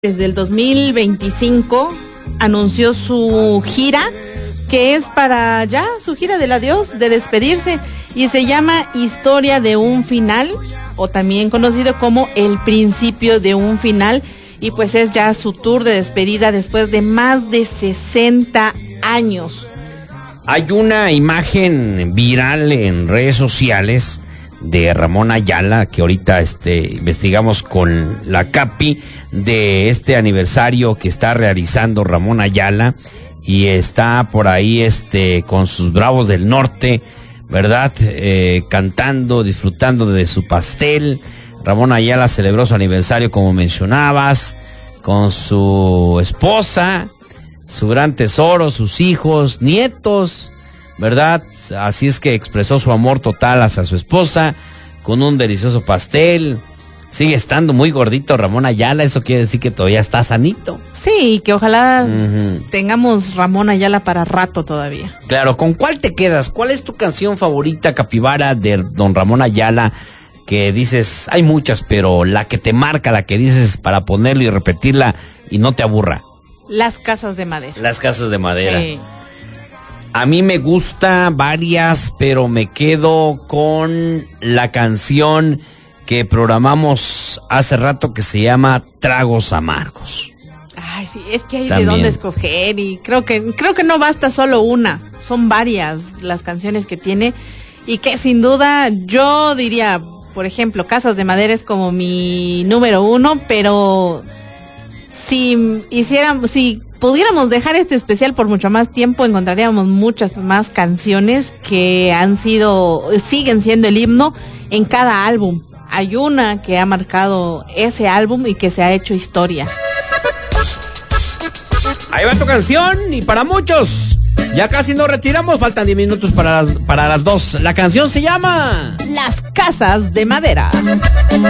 Desde el 2025 anunció su gira, que es para ya su gira del adiós, de despedirse, y se llama Historia de un Final, o también conocido como El Principio de un Final, y pues es ya su tour de despedida después de más de 60 años. Hay una imagen viral en redes sociales de Ramón Ayala, que ahorita investigamos con la Capi, de este aniversario que está realizando Ramón Ayala, y está por ahí con sus Bravos del Norte, ¿verdad? Cantando, disfrutando de su pastel. Ramón Ayala celebró su aniversario, como mencionabas, con su esposa, su gran tesoro, sus hijos, nietos, ¿verdad? Así es que expresó su amor total hacia su esposa con un delicioso pastel. Sigue estando muy gordito Ramón Ayala, eso quiere decir que todavía está sanito. Sí, que ojalá tengamos Ramón Ayala para rato todavía. Claro, ¿con cuál te quedas? ¿Cuál es tu canción favorita, Capibara, de don Ramón Ayala? Que dices, hay muchas, pero la que te marca, la que dices para ponerla y repetirla y no te aburra. Las Casas de Madera. Las Casas de Madera. Sí. A mí me gusta varias, pero me quedo con la canción que programamos hace rato, que se llama Tragos Amargos. Ay, sí, es que hay También de dónde escoger, y creo que no basta solo una, son varias las canciones que tiene, y que sin duda yo diría, por ejemplo, Casas de Madera es como mi número uno, pero si pudiéramos dejar este especial por mucho más tiempo, encontraríamos muchas más canciones que siguen siendo el himno en cada álbum. Hay una que ha marcado ese álbum y que se ha hecho historia. Ahí va tu canción, y para muchos, ya casi nos retiramos, faltan 10 minutos para las 2. La canción se llama Las Casas de Madera.